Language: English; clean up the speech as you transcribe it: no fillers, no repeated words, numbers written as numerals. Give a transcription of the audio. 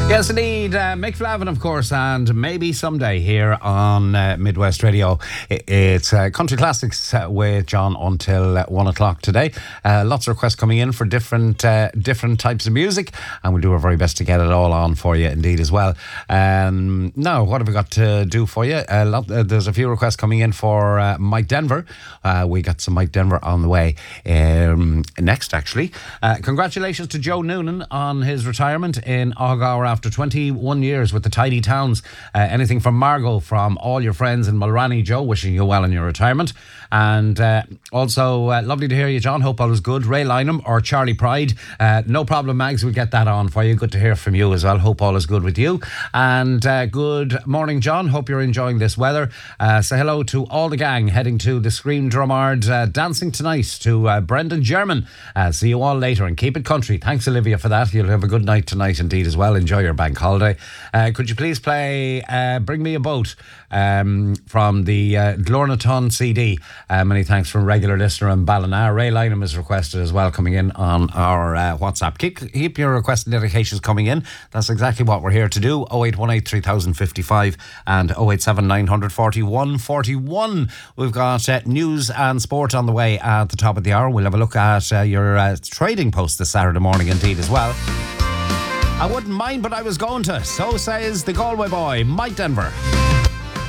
Yes, indeed. Mick Flavin, of course, and maybe someday here on Midwest Radio. It's Country Classics with John until 1 o'clock today. Lots of requests coming in for different types of music, and we'll do our very best to get it all on for you, indeed, as well. Now, what have we got to do for you? There's a few requests coming in for Mike Denver. We got some Mike Denver on the way next, actually. Congratulations to Joe Noonan on his retirement in Argyle after 21 years with the Tidy Towns. Anything from Margot, from all your friends in Mulranny. Joe, wishing you well in your retirement. And also, lovely to hear you, John. Hope all is good. Ray Lynham or Charlie Pride. No problem, Mags. We'll get that on for you. Good to hear from you as well. Hope all is good with you. And good morning, John. Hope you're enjoying this weather. Say hello to all the gang heading to the Scream Drummard dancing tonight to Brendan German. See you all later and keep it country. Thanks, Olivia, for that. You'll have a good night tonight indeed as well. Enjoy your bank holiday. Could you please play Bring Me a Boat from the Glornaton CD? Many thanks from regular listener in Ballina. Ray Lynham is requested as well, coming in on our WhatsApp. Keep your requests and dedications coming in. That's exactly what we're here to do. 0818 3055 and 087 940 141. We've got news and sport on the way at the top of the hour. We'll have a look at your trading post this Saturday morning indeed as well. I wouldn't mind, but I was going to. So says the Galway boy, Mike Denver.